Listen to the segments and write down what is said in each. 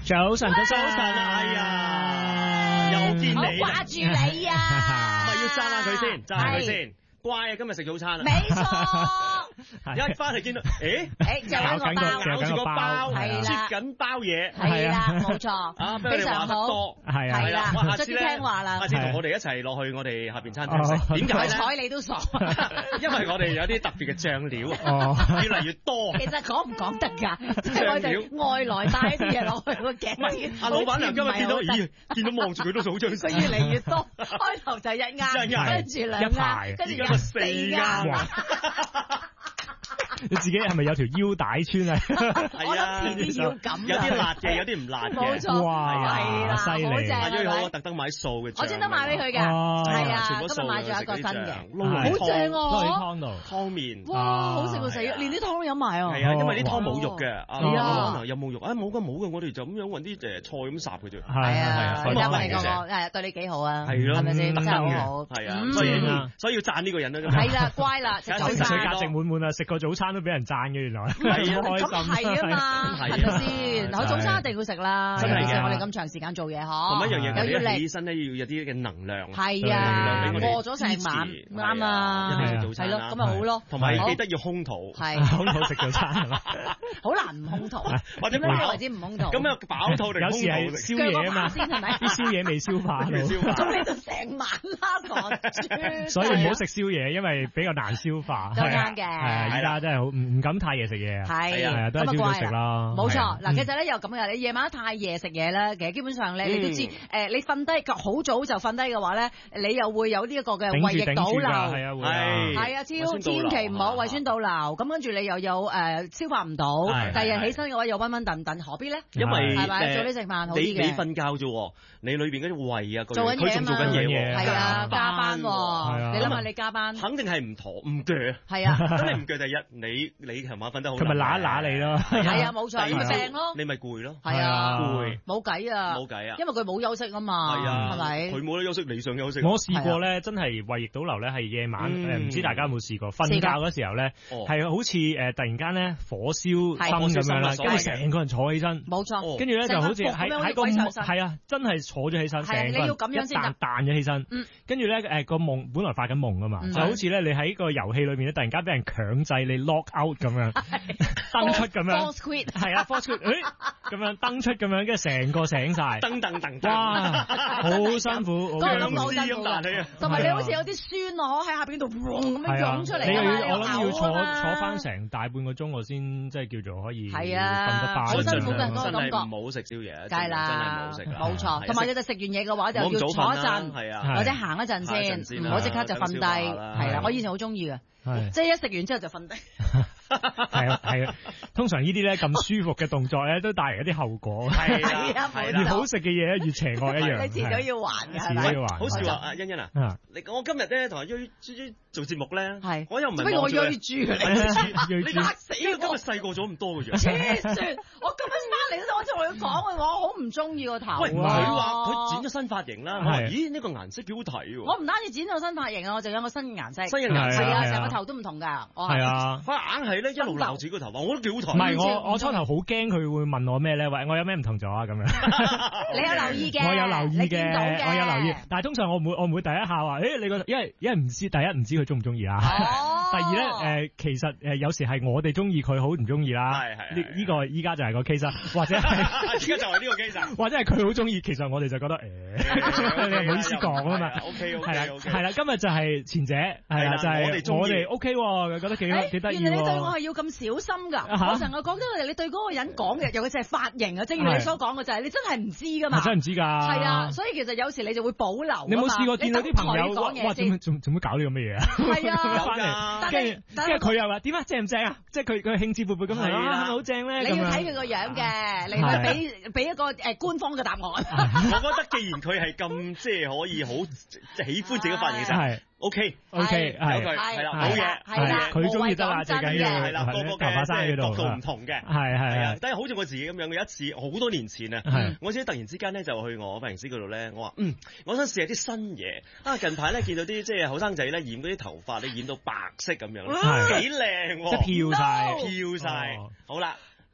早晨， 哎呀，又見你， 我掛住你啊！ 咪要讚下佢先，讚下佢先。乖啊！今日食早餐啊！ 冇錯， 一翻嚟見到， 就有個包， 咬住個包， 係啦， 切緊包嘢， 係啦，冇錯，非常好， 係啦， 下次聽話啦， 下次同我哋一齊落去我哋下邊餐廳食。點解咧？ 睬你都傻， 因為我哋有啲特別嘅醬料，越嚟越多。 其實講唔講得㗎？即係我哋外來帶啲嘢落去個頸。 阿老闆娘今日見到，見到望住佢都數張佢越嚟越多，開頭就一啱，跟住兩啱，跟住四啱。 你自己係咪有條腰帶穿啊？ 我諗遲啲要咁， 有啲辣嘅，有啲唔辣嘅。 冇錯， 哇， 係啦， 犀利！ 阿最好我特登買素嘅醬， 我專登買俾佢嘅，係啊，今日買咗一個新嘅，好正啊！ 撈喺湯度， 湯麵， 哇，好食到死，連啲湯都飲埋啊！ 係啊，因為啲湯冇肉嘅， 係啊， 有冇肉？冇嘅，我哋就咁樣揾啲菜咁烚嘅啫。 係啊，而家嚟講，誒對你幾好啊？ 係咯， 係咪先？真係好好， 係啊，所以要讚呢個人啦。 係啦，乖啦，食早餐， 價值滿滿啊！食個早餐都俾人讚嘅，原來係咁係啊嘛，係咪先？我早餐一定要食啦， 真係嘅。 我哋咁長時間做嘢嗬， 同一樣嘢， 又要起身咧，要有啲嘅能量。 係啊，過咗成晚啱啊， 一定要早餐啦， 係咯，咁咪好咯。 同埋記得要空肚， 係空肚食早餐係嘛？ 好難唔空肚， 或者咩為之唔空肚？ 咁樣飽肚定有時係宵夜啊嘛， 先係咪？ 啲宵夜未消化， 咁你就成晚啦，講豬。 所以唔好食宵夜，因為比較難消化。 都啱嘅， 係依家真係好唔敢太夜食嘢啊。 係啊， 都係朝早食啦。 冇錯，嗱，其實咧又咁嘅，你夜晚太夜食嘢咧，其實基本上咧你都知，你瞓低好早就瞓低嘅話咧，你又會有呢一個嘅胃液倒流，係啊，千祈唔好胃酸倒流，咁跟住你又有消化唔到，第二日起身嘅話又暈暈頓頓，何必咧？ 因為係咪早啲食飯好啲嘅？ 你瞓覺啫，你裏邊嗰啲胃啊， 做緊嘢啊嘛， 做緊嘢， 係啊，加班，你諗下你加班， 肯定係唔鋸， 係啊， 咁你唔鋸第日你琴晚瞓得好， 佢咪揦你咯， 係啊，冇錯，你咪病咯， 你咪攰咯， 係啊， 攰， 冇計啊，因為佢冇休息啊嘛，係啊，係咪？ 佢冇得休息，你想休息？ 我試過咧，真係胃液倒流咧，係夜晚唔知大家有冇試過？瞓覺嗰時候咧，係好似突然間咧火燒心咁樣啦，跟住成個人坐起身， 冇錯， 跟住咧就好似喺個係啊，真係坐咗起身，成個人一彈咗起身，跟住咧個夢本來發緊夢啊嘛，就好似咧你喺個遊戲裏面咧突然間俾人強制你 lock out 咁樣，登出咁樣，係啊 ，force quit，咁樣登出咁樣，跟住成個醒晒， 噔， 哇，好辛苦， 嗰個感覺好辛苦啊，同埋你好似有啲酸啊，喺下邊度咁樣湧出嚟， 我諗要坐翻成大半個鐘，我先即係叫做可以瞓得飽， 好辛苦嘅嗰個感覺， 唔好食宵夜， 梗係啦， 真係唔好食， 冇錯，同埋你哋食完嘢嘅話就要坐一陣，或者行一陣先，唔好即刻就瞓低，係啦，我以前好中意嘅。即係一食完之後就瞓低， 係啊，通常呢啲咧咁舒服嘅動作咧，都帶嚟一啲後果。係啊， 越好食嘅嘢越邪惡一樣。 你遲早要還嘅，係咪？ 好似話阿欣欣啊，我今日咧同阿追做節目咧，我又唔係我追豬你嚇死我！今日細個咗咁多嘅樣。 黐線！我今日翻嚟嗰陣，我就同佢講，我好唔中意個頭。 喂，佢話佢剪咗新髮型啦。我話咦，呢個顏色幾好睇喎。 我唔單止剪咗新髮型啊，我仲有個新顏色。 新嘅顏色係啊，成個頭都唔同㗎。 係啊， 佢硬係咧一路鬧自己個頭髮，我覺得幾好睇。 唔係我初頭好驚佢會問我咩咧？喂，我有咩唔同咗啊？咁樣。 你有留意嘅？ 我有留意嘅，我有留意。但係通常我唔會第一下話，你個因為唔知第一唔知佢中唔中意啊。第二咧其實有時係我哋中意佢好唔中意啦。係呢個依家就係個 case， 或者係依家就係呢個 case， 或者係佢好中意，其實我哋就覺得你唔好意思講啊嘛。 OK， 係啦，今日就係前者，係啦，就係我哋 OK，覺得幾得意。 原來你對我係要咁小心㗎。我成日講緊你對嗰個人講嘅，尤其是係髮型啊，正如你所講嘅就係你真係唔知㗎嘛。 真係唔知㗎。 係啊，所以其實有時你就會保留。 你有冇試過見到啲朋友哇？做咩搞呢咁嘅嘢啊？ 係啊， 跟住佢又話點啊？正唔正啊？即係佢興致勃勃咁係啦，好正咧。 你要睇佢個樣嘅，你去俾一個官方嘅答案。 我覺得既然佢係咁即係可以好喜歡自己髮型嘅時候。OK， 係啦，冇嘢， 係啦， 佢中意得啦，最緊要係啦，個嘅即係角度唔同嘅， 係， 但係好似我自己咁樣嘅一次，好多年前啊，我自己突然之間咧就去我髮型師嗰度咧，我話我想試下啲新嘢啊！近排咧見到啲即係後生仔咧染嗰啲頭髮，你染到白色咁樣，幾靚， 即係飄晒， 好啦。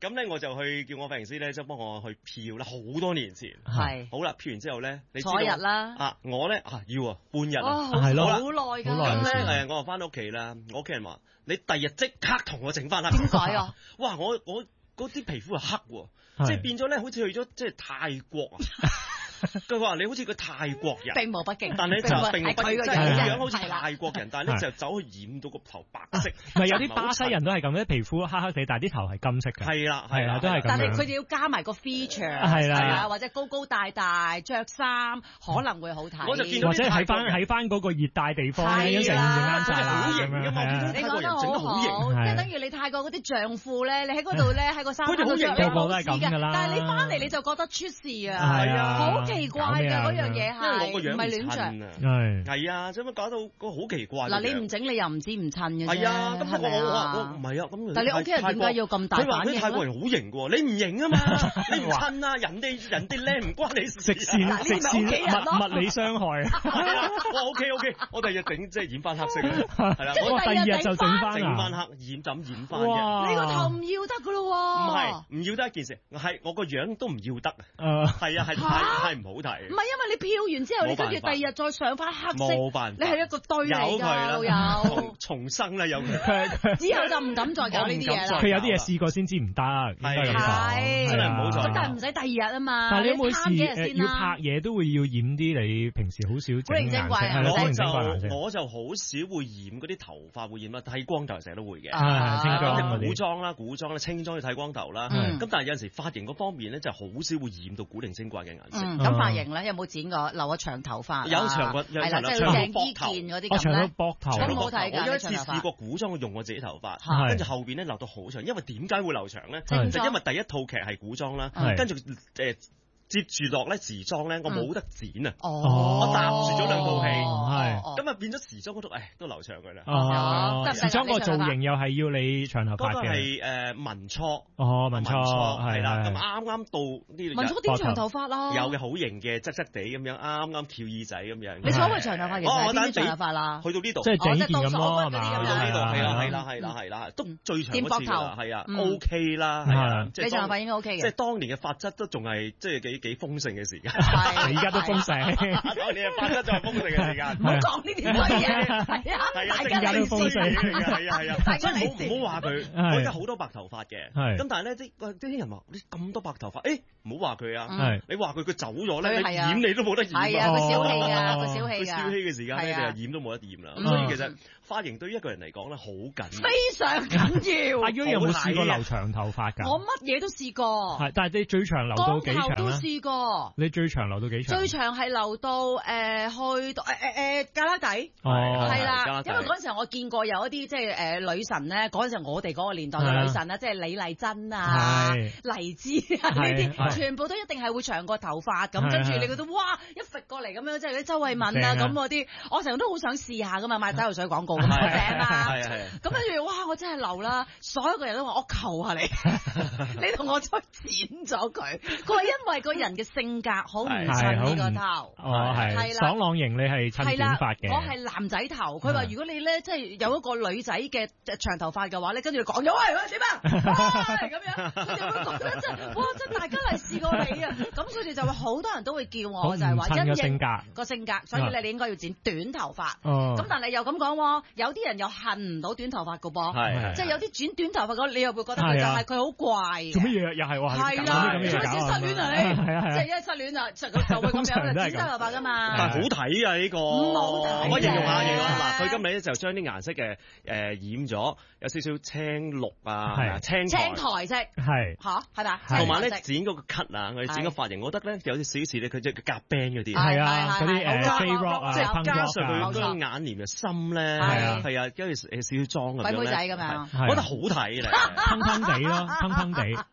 咁咧我就去叫我髮型師咧，即係幫我去漂啦，好多年前。 係。 好啦，漂完之後咧，你知道坐一日啦。 啊，我咧要半日啊， 係咯， 好耐㗎。 咁咧我就翻到屋企啦，我屋企人話：你第日即刻同我整翻黑。 點解啊？ 哇！我嗰啲皮膚係黑喎，即係變咗咧，好似去咗即係泰國啊！佢話你好似個泰國人， 並無不敬， 但係就並無不敬，即係個樣好似係泰國人，但係咧就走去染到個頭白色。 咪有啲巴西人都係咁，啲皮膚黑黑地，但係啲頭係金色嘅。 係啦， 係啦，都係咁樣。 但係佢哋要加埋個 feature， 係啦， 或者高高大大，着衫可能會好睇。 我就見到或者喺翻嗰個熱帶地方，已經成件啱晒啦。 好型㗎嘛！ 你講得好好，即係等於你泰國嗰啲丈夫咧，你喺嗰度咧喺個衫度着個個都係咁㗎啦。 但係你翻嚟你就覺得出事啊！ 係啊， 好奇怪㗎。樣嘢係， 我個樣唔係亂着， 係啊，做乜搞到個好奇怪？ 嗱，你唔整你又唔知唔襯嘅啫， 係啊，咁我唔係啊，咁但係你屋企人點解要咁大反應？ 佢話啲泰國人好型喎，你唔型啊嘛，你唔襯啊，人哋靚唔關你事， 直線物理傷害。 係啦，哇 OK，我第二日整即係染翻黑色啦，係啦， 我第二日就整翻黑染翻嘅。 你個頭唔要得㗎咯喎？ 唔係，唔要得一件事，係我個樣都唔要得啊。係啊，係唔好睇。唔係因為你漂完之後，你跟住第二日再上翻黑色， 冇辦法， 你係一個堆嚟㗎，有重生啦，有佢。 之後就唔敢再搞呢啲嘢啦。 佢有啲嘢試過先知唔得， 係真係唔好做。 但係唔使第二日啊嘛。 但係你有冇試要拍嘢都會要染啲你平時好少整嘅顏色？係咯， 我就好少會染嗰啲頭髮，會染剃光頭，成日都會嘅。 清裝古裝啦，清裝要剃光頭啦。咁但係有陣時髮型嗰方面咧，就好少會染到古靈精怪嘅顏色。 咁髮型咧有冇剪過留個長頭髮？ 有長個， 係啦，即係鄭伊健嗰啲咁咧。 長到膊頭， 咁好睇㗎。 我有一次試過古裝，我用我自己頭髮，跟住後邊咧留到好長。因為點解會留長咧？就因為第一套劇係古裝啦，跟住接住落咧時裝咧，我冇得剪啊！我搭住咗兩套戲，咁啊變咗時裝嗰度，都留長佢啦。 時裝個造型又係要你長頭髮嘅。 嗰個係民初， 民初係啦。咁啱到呢民初點長頭髮啦？ 有嘅好型嘅，側側地咁樣，啱啱翹耳仔咁樣。 你所謂長頭髮其實係邊啲長頭髮啦？ 去到呢度， 即係鄭伊健咁咯，係嘛？ 去到呢度，係啦，都最長嗰次啦，係啊 ，OK 啦，係啊。 你長頭髮應該 OK 嘅。 即係當年嘅髮質都仲係即係幾豐盛嘅時間， 而家都豐盛。 當年嘅髮質仲係豐盛嘅時間。 唔好講呢啲嘢，係啊，大家都豐盛， 係啊，大家唔好話佢，我而家好多白頭髮嘅，咁但係咧啲人話你咁多白頭髮，唔好話佢啊，你話佢走咗咧，你染你都冇得染。 係啊，佢小氣㗎，佢小氣㗎。 佢小氣嘅時間咧，你染都冇得染啦。咁所以其實髮型對於一個人嚟講咧，好緊要， 非常緊要。 阿 U 有冇試過留長頭髮㗎？ 我乜嘢都試過。 係，但係你最長留到幾長咧？ 都試過。 你最長留到幾長？ 最長係留到去到胳肋底。係啦，因為嗰陣時我見過有一啲即係女神咧，嗰陣時我哋嗰個年代嘅女神啦，即係李麗珍啊、黎姿啊呢啲，全部都一定係會長過頭髮咁，跟住你覺得哇一揈過嚟咁樣，即係啲周慧敏啊咁嗰啲，我成日都好想試下噶嘛，賣洗頭水廣告咁樣名啊，咁跟住哇我真係留啦，所有嘅人都話我求下你，你同我再剪咗佢，佢話因為個人嘅性格好唔襯呢個頭， 係爽朗型，你係襯短髮嘅， 我係男仔頭，佢話如果你咧即係有一個女仔嘅長頭髮嘅話咧，跟住講咗喂點啊，咁樣，佢哋會覺得真係哇真大家嚟試過你啊，咁佢哋就會好多人都會叫我就係話因應個性格，所以你應該要剪短頭髮，咁但係又咁講，有啲人又恨唔到短頭髮噶噃，即係有啲剪短頭髮嗰，你又會覺得佢就係佢好怪， 做乜嘢又係喎， 係啦，隨時失戀啊你，即係一失戀啊就會咁樣剪短頭髮噶嘛， 但係好睇啊呢個，我形容下嗱，佢今日咧就將啲顏色嘅染咗，有少少青綠啊，青苔色， 係嚇係咪？ 同埋咧剪嗰個 cut 啊，我哋剪個髮型，我覺得咧有啲少少似咧佢即係夾 band 嗰啲， 係啊，嗰啲J-Rock 啊， 即係加上佢嗰個眼簾嘅深咧，係啊，跟住少少妝咁樣咧， 鬼妹仔咁樣， 我覺得好睇咧， 烹烹地咯，烹烹地。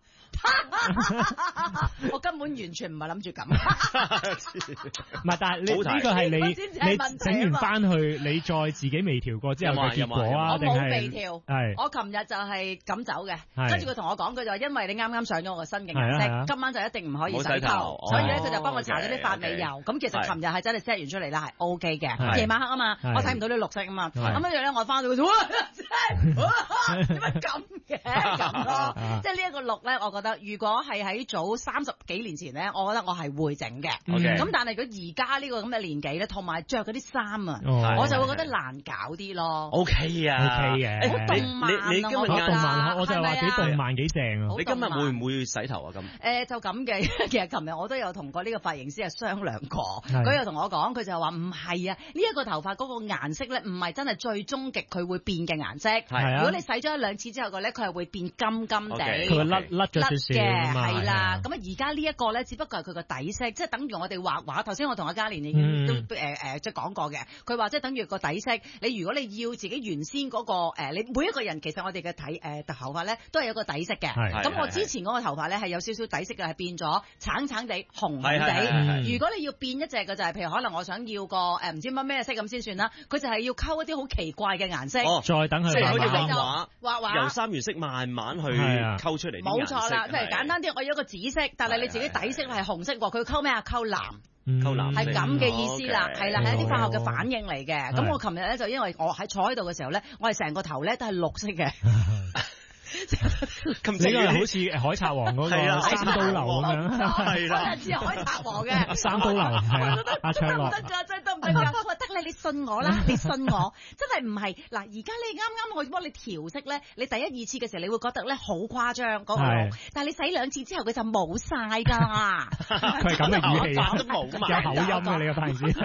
我根本完全唔係諗住咁， 唔係，但係呢個係你整完翻去，你再自己微調過之後嘅結果啊？ 我冇微調， 係我琴日就係咁走嘅，跟住佢同我講，佢就話因為你啱啱上咗我個新嘅顏色，今晚就一定唔可以洗頭，所以咧佢就幫我搽咗啲髮尾油，咁其實琴日係真係 set 完出嚟啦，係 OK 嘅。夜晚黑啊嘛，我睇唔到啲綠色啊嘛，咁跟住咧我翻到佢話點解咁嘅咁咯。即係呢一個 look 咧，我覺得如果係喺早30幾年前咧，我覺得我係會整嘅。咁但係如果而家呢個咁嘅年紀咧，同埋着嗰啲衫啊，我就會覺得難搞啲咯。 OK 啊，OK 嘅， 好動漫啊！ 你今日動漫， 我就係話幾動漫幾正啊！ 你今日會唔會洗頭啊？咁就咁嘅。其實琴日我都有同過呢個髮型師係商量過，佢又同我講，佢就話唔係啊，呢一個頭髮嗰個顏色咧，唔係真係最終極佢會變嘅顏色。如果你洗咗1-2次之後嘅咧，佢係會變金金地， 佢會甩咗少少嘅，係啦。咁啊，而家呢一個咧，只不過係佢個底色，即係等於我哋畫畫。頭先我同阿嘉蓮已經都即係講過嘅，佢話即係等於個底色。你如果你要自己原先嗰個你每一個人其實我哋嘅頭髮咧都係有個底色嘅。咁我之前嗰個頭髮咧係有少少底色嘅，係變咗橙橙地、紅紅地。如果你要變一隻嘅就係，譬如可能我想要個唔知乜咩色咁先算啦。佢就係要溝一啲好奇怪嘅顏色。 再等佢。 即係好似畫畫由三原色慢慢去溝出嚟。 冇錯啦，即係簡單啲，我要一個紫色，但係你自己底色係紅色喎，佢溝咩啊？溝藍。 溝藍係咁嘅意思啦，係啦，係一啲化學嘅反應嚟嘅。咁我琴日咧就因為我喺坐喺度嘅時候咧，我係成個頭咧都係綠色嘅。 咁呢個好似海賊王嗰個三刀流咁樣， 係啦，似海賊王嘅三刀流係啊，阿卓樂得㗎，真係得唔得㗎？我話得你信我啦，你信我，真係唔係嗱。而家你啱啱我幫你調色咧，你第1、2次嘅時候，你會覺得咧好誇張嗰個，但係你洗2次之後，佢就冇晒㗎。 佢係咁嘅語氣， 都冇有口音嘅你個髮型師。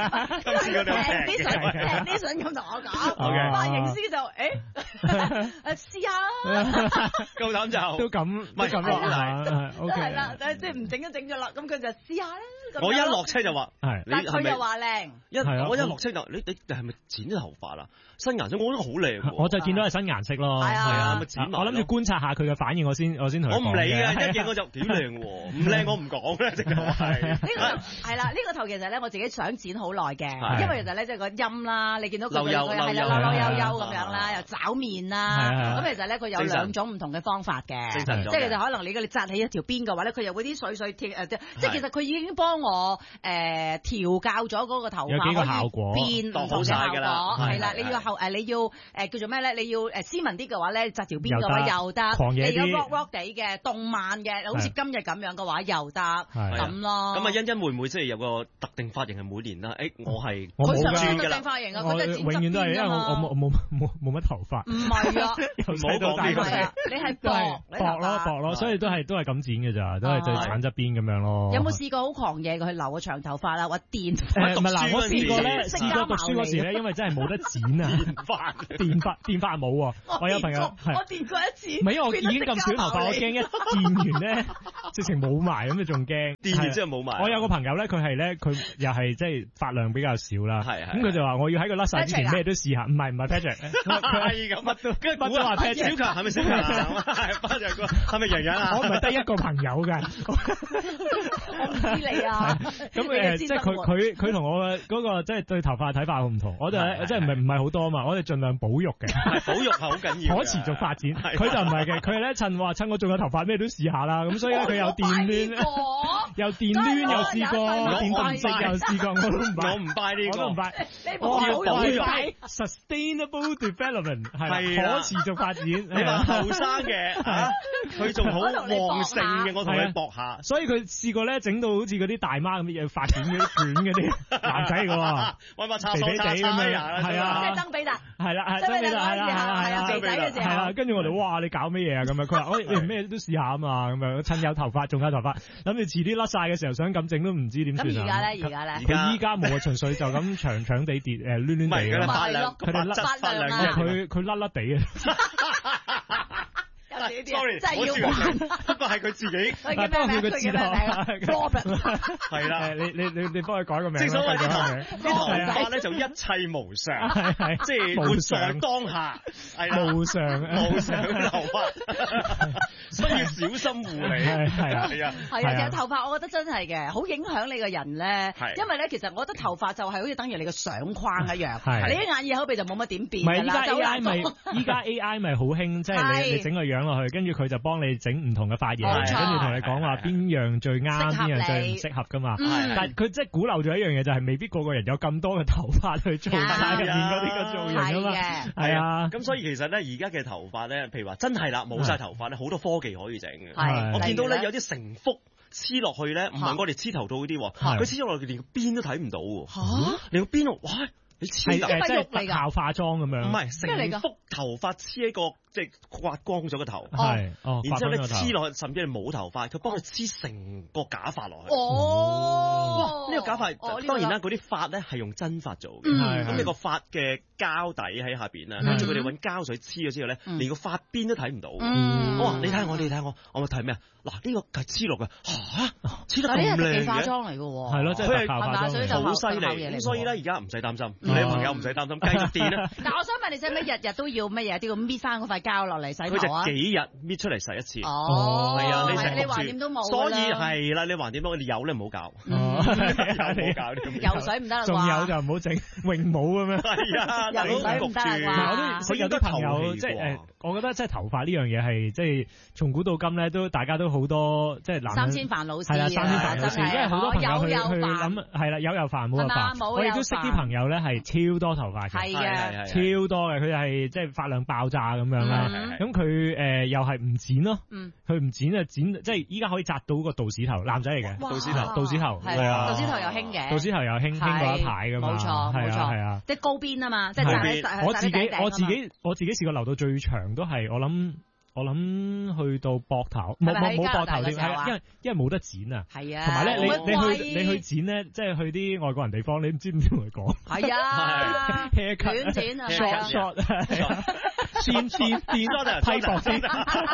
啲筍咁同我講，髮型師就試下。 夠膽就都咁，唔係咁落嚟，OK， 係啦，即係唔整都整咗啦，咁佢就試下啦。 我一落車就話， 但佢又話靚， 我一落車就你係咪剪咗頭髮啦？新顏色我覺得好靚， 我就見到係新顏色咯，係啊，我諗住觀察下佢嘅反應，我先同佢講。 我唔理嘅，一見我就幾靚喎，唔靚我唔講啦，直頭係。 呢個係啦，呢個頭其實咧我自己想剪好耐嘅，因為其實咧即係個音啦，你見到佢係啦，溜溜咁樣啦，又爪面啦，咁其實咧佢有2種唔同嘅方法嘅，即係就可能你紮起一條邊嘅話咧，佢又會啲水貼即係其實佢已經幫我調教咗嗰個頭髮有幾個效果， 變唔同嘅效果，係啦，你要叫做咩咧？你要斯文啲嘅話咧，紮條邊嘅話又得，你要 rock 地嘅動漫嘅，好似今日咁樣嘅話又得咁咯。 咁啊，欣欣會唔會即係有個特定髮型係每年啦？我係佢想轉特定髮型啊，佢就永遠都係因為我冇乜頭髮。 唔係啊， 由細到大你係薄咯，所以都係咁剪嘅咋，都係對鏟側邊咁樣咯。 有冇試過好狂野佢留個長頭髮啦，或電？ 唔係嗱，我試過讀書嗰時咧，因為真係冇得剪啊，電髮冇喎。我有朋友我電過一次， 唔係因為我已經咁少頭髮，我驚一電完咧，直情冇埋咁就仲驚。 電完之後冇埋。 我有個朋友咧，佢又係即係髮量比較少啦，咁佢就話我要喺佢甩曬之前咩都試下，唔係 Patrick，佢係咁乜都，跟住估話 Patrick，小強係咪小強啊？係咪洋洋啊？我唔係得一個朋友㗎， 我唔知你啊。 咁即係佢同我嘅嗰個即係對頭髮嘅睇法好唔同，我就即係唔係好多嘛，我哋盡量保育嘅， 保育係好緊要， 可持續發展。佢就唔係嘅，佢係咧趁我仲有頭髮咩都試下啦，咁所以咧佢有電攣，又電攣又試過，電動直又試過，我唔拜呢個，我都唔拜，我要保育 sustainable development 係可持續發展。 你話後生嘅佢仲好旺盛嘅，我同佢搏下， 所以佢試過咧整到好似嗰啲大媽咁嘅發展嗰啲捲嗰啲男仔嘅喎，肥肥地咁樣，係啊， 即係曾比特， 係啦，曾比特係啦， 肥仔嘅時候，係啦，跟住我哋哇你搞乜嘢啊咁樣，佢話你咩都試下啊嘛，咁樣趁有頭髮仲有頭髮，諗住遲啲甩晒嘅時候想咁整都唔知點算啊。 咁而家咧， 佢依家冇啊，純粹就咁長長地跌攣攣地嘅，佢哋甩佢甩甩地嘅。 sorry， 真係要玩， 不過係佢自己， 幫佢個字頭係啦， 你幫佢改個名。 正所謂啲頭髮咧就一切無常，即係活在當下， 無常頭髮，所以要小心護理。係啊， 其實頭髮我覺得真係嘅，好影響你個人咧。因為咧，其實我覺得頭髮就係好似等於你個相框一樣，你一眼耳口鼻就冇乜點變㗎啦。 依家 AI 咪好興，即係你整個樣落落去，跟住佢就幫你整唔同嘅髮型，跟住同你講話邊樣最啱，邊樣最唔適合噶嘛。但係佢即係估漏咗一樣嘢，就係未必個個人有咁多嘅頭髮去做晒入面嗰啲嘅造型啊嘛。係啊， 咁所以其實咧，而家嘅頭髮咧，譬如話真係啦，冇晒頭髮咧，好多科技可以整嘅。我見到咧有啲成幅黐落去咧，唔係我哋黐頭套嗰啲，佢黐咗落去連個邊都睇唔到喎。連個邊度，哇！你黐即係特效化妝咁樣， 唔係成幅頭髮黐喺個即係刮光咗個頭，係，然之後咧黐落去，甚至係冇頭髮，佢幫佢黐成個假髮落去。哇！呢個假髮當然啦，嗰啲髮咧係用真髮做嘅，咁你個髮嘅膠底喺下邊啦，跟住佢哋揾膠水黐咗之後咧，連個髮邊都睇唔到。我話你睇我，你睇我，我咪睇咩啊？嗱，呢個係黐落嘅，黐得咁靚嘅， 化妝嚟嘅喎， 係咯，即係特效化妝， 好犀利。咁所以咧，而家唔使擔心，你朋友唔使擔心，繼續電啦。 但我想問你，使唔使日日都要乜嘢？都要搣翻嗰塊膠落嚟洗頭啊？ 佢就幾日搣出嚟洗一次。 哦， 係啊， 你橫掂都冇， 所以係啦，你橫掂都你有咧唔好搞，唔好搞游水唔得啦， 仲有就唔好整泳帽咁樣。 係啊， 游水唔得啦。 我有啲朋友即係我覺得即係頭髮呢樣嘢係即係從古到今咧，都大家都好多即係男三千煩惱事， 係啦，三千煩惱事，因為好多朋友去諗係啦，有又煩冇又煩。我亦都識啲朋友咧係超多頭髮嘅， 係啊， 超多嘅，佢係即係髮量爆炸咁樣啦。咁佢又係唔剪咯，佢唔剪啊剪，即係依家可以紮到個道士頭，男仔嚟嘅，道士頭係啊， 道士頭又興嘅， 道士頭又興過一排噶嘛， 冇錯冇錯， 係啊， 即係高邊啊嘛，即係我自己試過留到最長都係我諗去到膊頭，冇膊頭添，係因為冇得剪啊。係啊，同埋咧你去剪咧，即係去啲外國人地方，你唔知點同佢講。 係啊，短剪啊 ，short 先剪多定批薄先。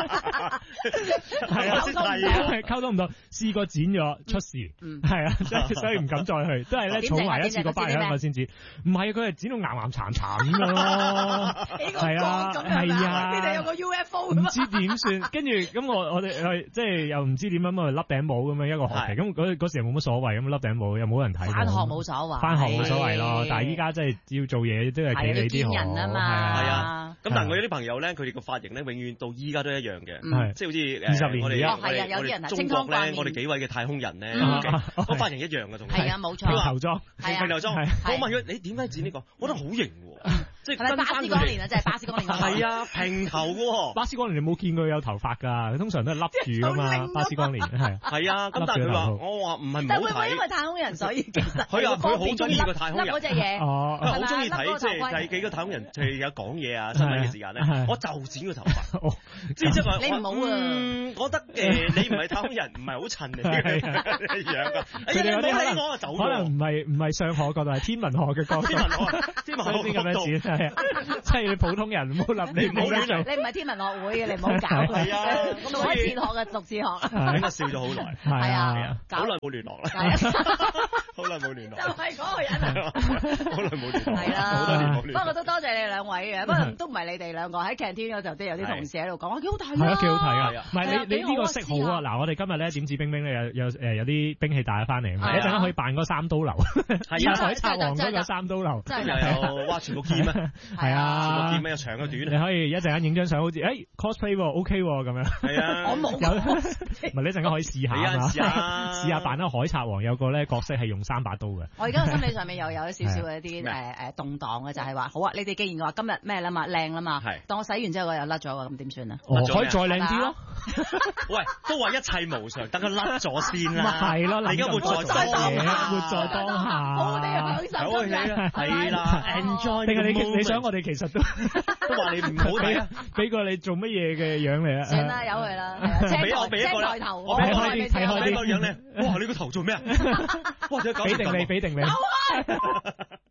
係啊，溝通唔到，試過剪咗出事，係啊，所以唔敢再去，都係咧儲埋一次個8日香港先剪。唔係佢係剪到岩岩殘殘咁樣咯。係啊，係啊， 你哋有個 UFO 唔知點算，跟住咁我哋即係又唔知點樣咁笠頂帽咁樣一個學期，咁嗰時又冇乜所謂，咁笠頂帽又冇人睇。 返學冇所謂， 返學冇所謂咯。但係依家真係要做嘢，都係企你啲人啊嘛。 係啊，咁但係我有啲朋友咧，佢哋個髮型咧，永遠到依家都一樣嘅，即係好似 20年我哋中國咧，我哋幾位嘅太空人咧，個髮型一樣嘅，仲係啊，冇錯， 平頭裝， 平頭裝。我問佢你點解剪呢個？我覺得好型喎。即係巴斯光年啊，即係巴斯光年。 係啊，平頭喎。 巴斯光年你冇見過有頭髮㗎，佢通常都係笠住㗎嘛。巴斯光年係。 係啊，咁但係佢話我話唔係唔好睇。 但會唔會因為太空人所以其實佢好中意個太空人嗰隻嘢。 佢好中意睇即係睇幾個太空人佢有講嘢啊新聞嘅時間咧，我就剪個頭髮。即係話你唔好啊。 覺得你唔係太空人，唔係好襯你嘅樣㗎。佢哋有啲可能唔係上學角度，係天文學嘅角度。天文學先咁樣剪。係啊，即係普通人唔好諗，你唔好亂做。你唔係天文學會嘅，你唔好搞。係啊，咁我哲學嘅讀哲學。 應該笑咗好耐。 係啊， 好耐冇聯絡啦。好耐冇聯絡。 就係嗰個人。 好耐冇聯絡。 係啦。 好多年冇聯絡。 不過都多謝你兩位嘅，不過都唔係你哋兩個喺 canteen 嗰時候都有啲同事喺度講，幾好睇啊。 係啊，幾好睇啊。唔係你呢個色好啊。嗱，我哋今日咧點指冰冰咧有啲兵器帶咗翻嚟，一陣間可以扮嗰三刀流。係啊，海賊王嗰個三刀流。 真係有哇！全部劍啊！ 係啊， 劍咩又長又短， 你可以一陣間影張相，好似cosplay OK 咁樣。 係啊， 我冇。 唔係你一陣間可以試下啊！試下扮一個海賊王，有個咧角色係用3把刀嘅。 我而家心理上面又有一少少嘅一啲動盪嘅，就係話好啊！你哋既然話今日咩啦嘛，靚啦嘛，當我洗完之後我又甩咗喎，咁點算啊？ 可以再靚啲咯。 喂，都話一切無常，等佢甩咗先啦。 係咯， 你而家活在當下， 活在當下， 好地享受今日。 係啦 ，enjoy。 定係你想我哋其實都話你唔好睇啊？ 俾個你做乜嘢嘅樣嚟啊？ 算啦，由佢啦。 我俾一個啦，我俾個樣你。哇！你個頭做咩啊？哇！俾定你。